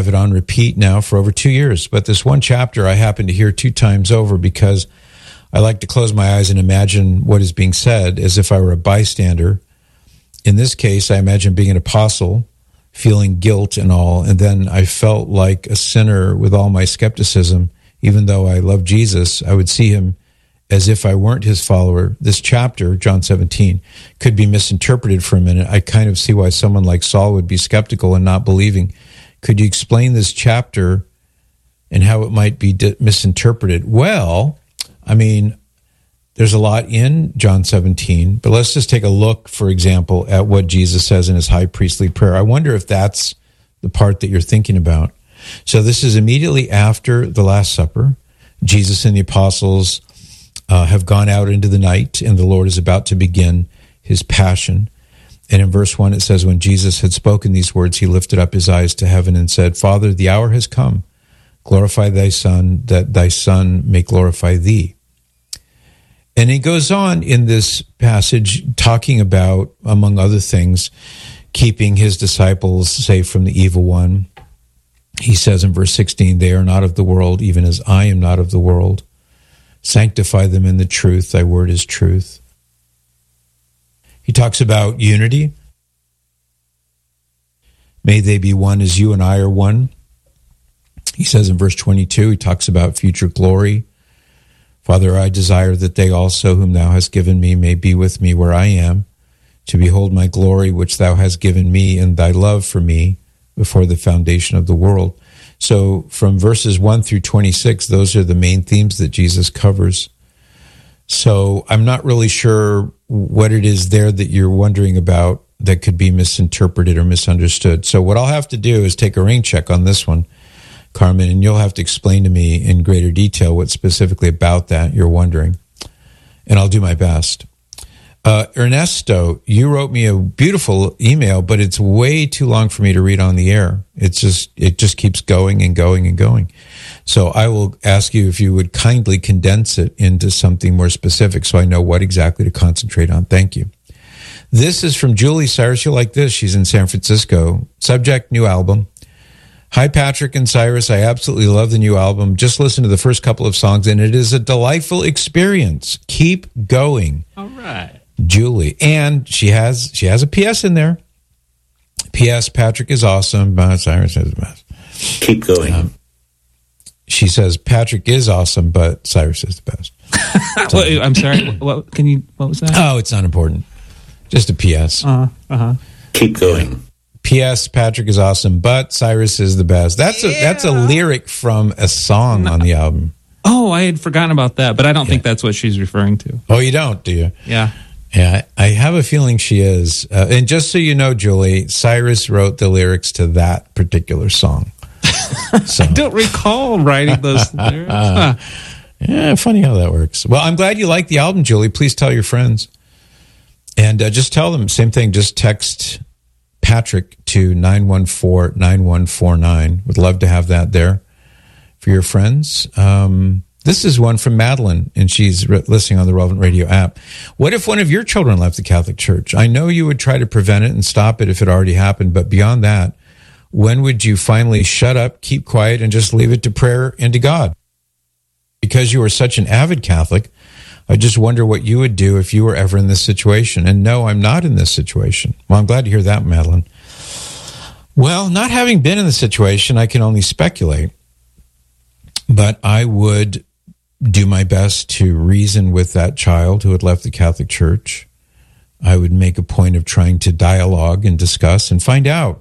have it on repeat now for over 2 years. But this one chapter I happened to hear 2 times over because I like to close my eyes and imagine what is being said as if I were a bystander. In this case, I imagine being an apostle, feeling guilt and all, and then I felt like a sinner with all my skepticism. Even though I love Jesus, I would see him as if I weren't his follower. This chapter, John 17, could be misinterpreted for a minute. I kind of see why someone like Saul would be skeptical and not believing. Could you explain this chapter and how it might be misinterpreted? Well, I mean, there's a lot in John 17, but let's just take a look, for example, at what Jesus says in his high priestly prayer. I wonder if that's the part that you're thinking about. So this is immediately after the Last Supper. Jesus and the apostles have gone out into the night, and the Lord is about to begin his passion. And in verse 1, it says, when Jesus had spoken these words, he lifted up his eyes to heaven and said, Father, the hour has come. Glorify thy Son, that thy Son may glorify thee. And he goes on in this passage talking about, among other things, keeping his disciples safe from the evil one. He says in verse 16, they are not of the world, even as I am not of the world. Sanctify them in the truth. Thy word is truth. He talks about unity. May they be one as you and I are one. He says in verse 22, he talks about future glory. Father, I desire that they also, whom thou hast given me, may be with me where I am, to behold my glory which thou hast given me in thy love for me before the foundation of the world. So from verses 1 through 26, those are the main themes that Jesus covers. So I'm not really sure what it is there that you're wondering about that could be misinterpreted or misunderstood. So what I'll have to do is take a rain check on this one, Carmen, and you'll have to explain to me in greater detail what specifically about that you're wondering. And I'll do my best. Ernesto, you wrote me a beautiful email, but it's way too long for me to read on the air. It just keeps going and going and going. So I will ask you if you would kindly condense it into something more specific so I know what exactly to concentrate on. Thank you. This is from Julie Cyrus. You'll like this. She's in San Francisco. Subject, new album. Hi, Patrick and Cyrus. I absolutely love the new album. Just listen to the first couple of songs, and it is a delightful experience. Keep going. All right. Julie. And she has a PS in there. PS, Patrick is awesome, but Cyrus is the best. Keep going. She says Patrick is awesome, but Cyrus is the best. Well, I'm sorry. What was that? Oh, it's not important. Just a PS. Keep going. P.S. Patrick is awesome, but Cyrus is the best. That's a lyric from a song on the album. Oh, I had forgotten about that, but I don't think that's what she's referring to. Oh, you don't, do you? Yeah. Yeah, I have a feeling she is. And just so you know, Julie, Cyrus wrote the lyrics to that particular song. So. I don't recall writing those lyrics. Huh. Yeah, funny how that works. Well, I'm glad you like the album, Julie. Please tell your friends. And just tell them, same thing, just text Patrick to 914-9149. Would love to have that there for your friends. This is one from Madeline, and she's listening on the Relevant Radio app. What if one of your children left the Catholic Church? I know you would try to prevent it and stop it if it already happened, but beyond that, when would you finally shut up, keep quiet, and just leave it to prayer and to God? Because you are such an avid Catholic, I just wonder what you would do if you were ever in this situation. And no, I'm not in this situation. Well, I'm glad to hear that, Madeline. Well, not having been in the situation, I can only speculate. But I would do my best to reason with that child who had left the Catholic Church. I would make a point of trying to dialogue and discuss and find out,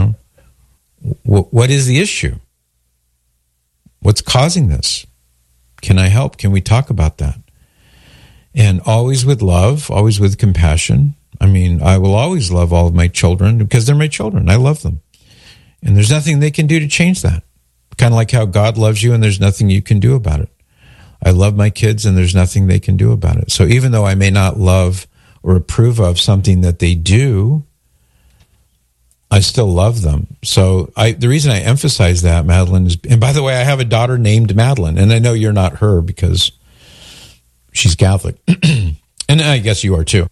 what is the issue? What's causing this? Can I help? Can we talk about that? And always with love, always with compassion. I mean, I will always love all of my children because they're my children. I love them. And there's nothing they can do to change that. Kind of like how God loves you and there's nothing you can do about it. I love my kids and there's nothing they can do about it. So even though I may not love or approve of something that they do, I still love them. So the reason I emphasize that, Madeline, is, and by the way, I have a daughter named Madeline, and I know you're not her because she's Catholic. And I guess you are too.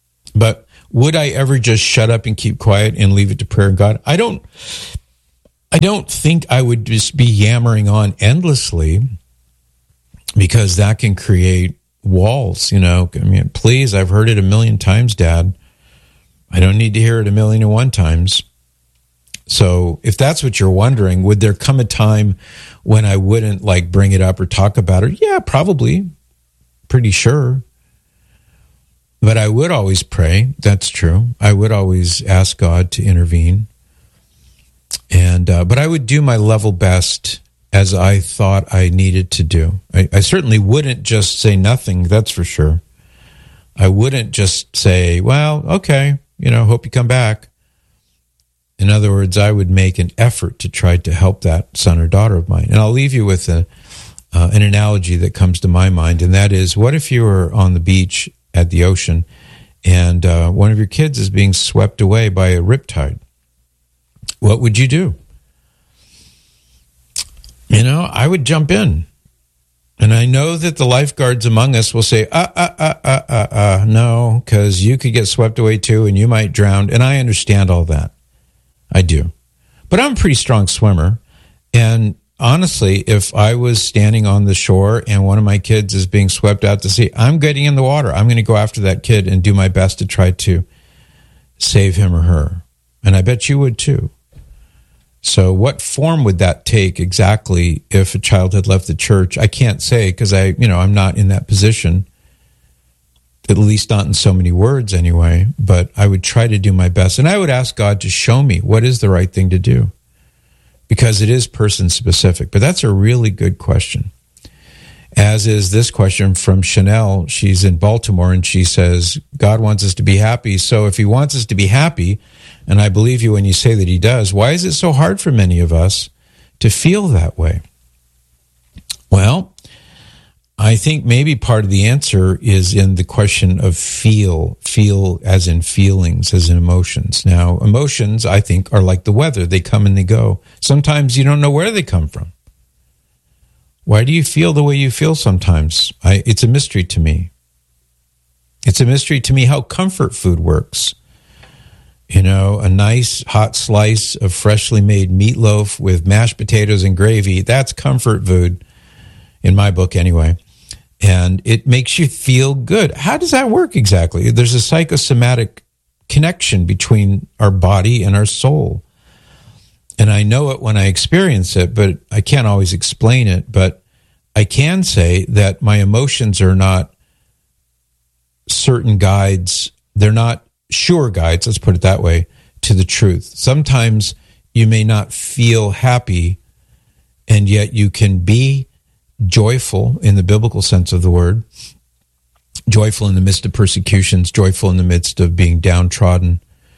But would I ever just shut up and keep quiet and leave it to prayer and God? I don't I don't think I would just be yammering on endlessly, because that can create walls, I mean, please, I've heard it a million times, Dad. I don't need to hear it 1,000,001 times. So if that's what you're wondering, would there come a time when I wouldn't bring it up or talk about it? Yeah, probably. Pretty sure. But I would always pray. That's true. I would always ask God to intervene. And but I would do my level best as I thought I needed to do. I certainly wouldn't just say nothing, that's for sure. I wouldn't just say, well, okay, hope you come back. In other words, I would make an effort to try to help that son or daughter of mine. And I'll leave you with an analogy that comes to my mind, and that is, what if you were on the beach at the ocean and one of your kids is being swept away by a riptide? What would you do? I would jump in. And I know that the lifeguards among us will say, no, because you could get swept away too and you might drown. And I understand all that. I do. But I'm a pretty strong swimmer. And honestly, if I was standing on the shore and one of my kids is being swept out to sea, I'm getting in the water. I'm going to go after that kid and do my best to try to save him or her. And I bet you would too. So what form would that take exactly if a child had left the church? I can't say, because I'm not in that position, at least not in so many words anyway, but I would try to do my best. And I would ask God to show me what is the right thing to do, because it is person specific. But that's a really good question. As is this question from Chanel. She's in Baltimore and she says, God wants us to be happy. So if he wants us to be happy, and I believe you when you say that he does, why is it so hard for many of us to feel that way? Well, I think maybe part of the answer is in the question of feel as in feelings, as in emotions. Now, emotions, I think, are like the weather. They come and they go. Sometimes you don't know where they come from. Why do you feel the way you feel sometimes? It's a mystery to me. It's a mystery to me how comfort food works. A nice hot slice of freshly made meatloaf with mashed potatoes and gravy, that's comfort food, in my book anyway. And it makes you feel good. How does that work exactly? There's a psychosomatic connection between our body and our soul. And I know it when I experience it, but I can't always explain it. But I can say that my emotions are not certain guides. They're not sure guides, let's put it that way, to the truth. Sometimes you may not feel happy, and yet you can be joyful in the biblical sense of the word, joyful in the midst of persecutions, joyful in the midst of being downtrodden,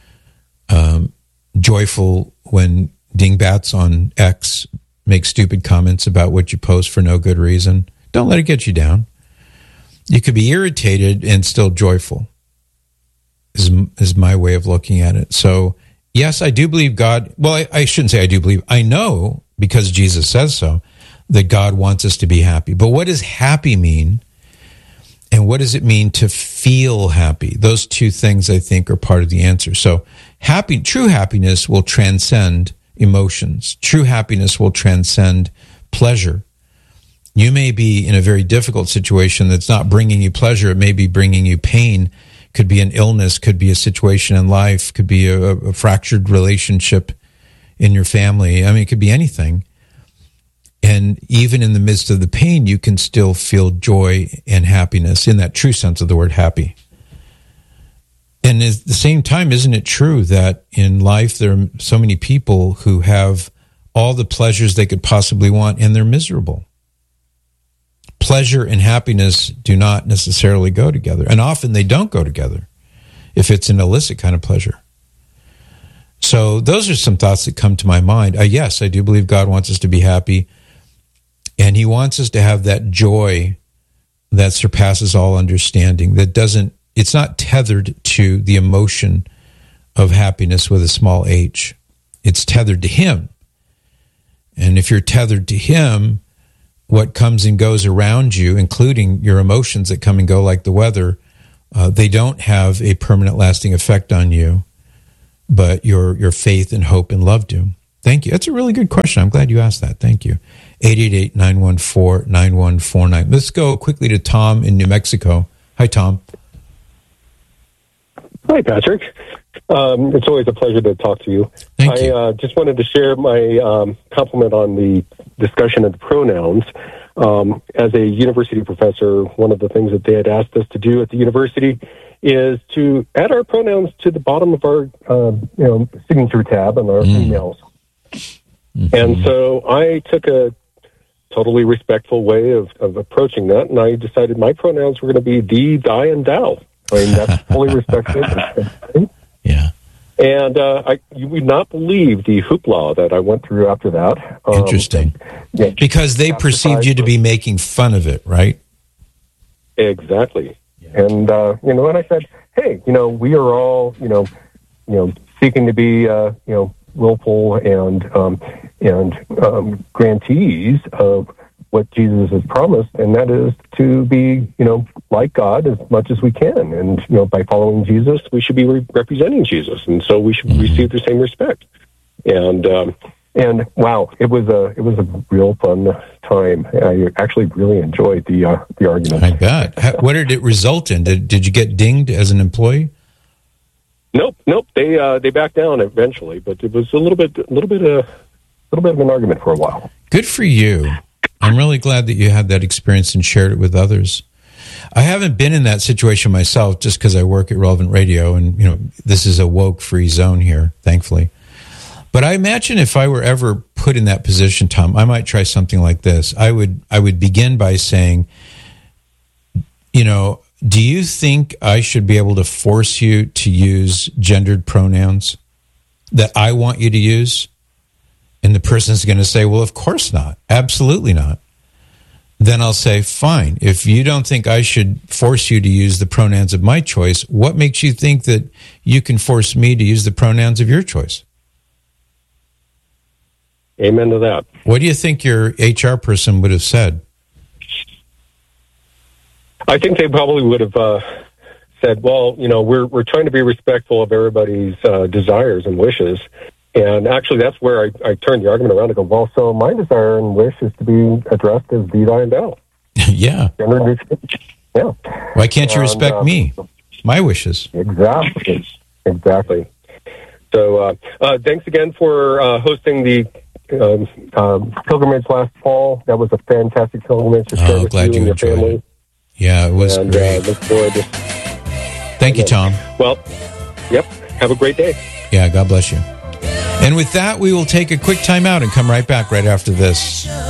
joyful when dingbats on X make stupid comments about what you post for no good reason. Don't let it get you down. You could be irritated and still joyful, is my way of looking at it. So, yes, I do believe God, well, I shouldn't say I do believe, I know, because Jesus says so, that God wants us to be happy. But what does happy mean? And what does it mean to feel happy? Those two things, I think, are part of the answer. So, true happiness will transcend emotions. True happiness will transcend pleasure. You may be in a very difficult situation that's not bringing you pleasure. It may be bringing you pain. Could be an illness, could be a situation in life, could be a fractured relationship in your family. I mean, it could be anything. And even in the midst of the pain, you can still feel joy and happiness in that true sense of the word happy. And at the same time, isn't it true that in life there are so many people who have all the pleasures they could possibly want and they're miserable? Pleasure and happiness do not necessarily go together. And often they don't go together if it's an illicit kind of pleasure. So those are some thoughts that come to my mind. Yes, I do believe God wants us to be happy. And he wants us to have that joy that surpasses all understanding. It's not tethered to the emotion of happiness with a small h. It's tethered to him. And if you're tethered to him, what comes and goes around you, including your emotions that come and go like the weather, they don't have a permanent lasting effect on you, but your faith and hope and love do. Thank you. That's a really good question. I'm glad you asked that. Thank you. 888-914-9149. Let's go quickly to Tom in New Mexico. Hi, Tom. Hi, Patrick. It's always a pleasure to talk to you. Thank you. I just wanted to share my compliment on the discussion of the pronouns. As a university professor, one of the things that they had asked us to do at the university is to add our pronouns to the bottom of our signature tab on our emails. Mm-hmm. And so I took a totally respectful way of approaching that, and I decided my pronouns were going to be thee, thy, and thou. I mean, that's fully respectful. Yeah. And you would not believe the hoopla that I went through after that. Interesting. Yeah, because they perceived you to be making fun of it, right? Exactly. Yeah. And, and I said, hey, we are all, seeking to be, willful and grantees of what Jesus has promised, and that is to be, like God as much as we can. And, by following Jesus, we should be representing Jesus. And so we should receive the same respect. And wow, it was a real fun time. I actually really enjoyed the argument. I bet. What did it result in? Did you get dinged as an employee? Nope. They backed down eventually, but it was a little bit of an argument for a while. Good for you. I'm really glad that you had that experience and shared it with others. I haven't been in that situation myself just because I work at Relevant Radio, and this is a woke-free zone here, thankfully. But I imagine if I were ever put in that position, Tom, I might try something like this. I would begin by saying, do you think I should be able to force you to use gendered pronouns that I want you to use? And the person's going to say, well, of course not. Absolutely not. Then I'll say, fine. If you don't think I should force you to use the pronouns of my choice, what makes you think that you can force me to use the pronouns of your choice? Amen to that. What do you think your HR person would have said? I think they probably would have said, well, we're trying to be respectful of everybody's desires and wishes. And actually, that's where I turned the argument around to go, well, so my desire and wish is to be addressed as thee, thy, and thou. Yeah. Yeah. Why can't you respect me? My wishes. Exactly. So thanks again for hosting the pilgrimage last fall. That was a fantastic pilgrimage to share with you and your family. It. Yeah, it was great. Look forward to... Thank you, Tom. Well, yep. Have a great day. Yeah, God bless you. And with that, we will take a quick time out and come right back right after this.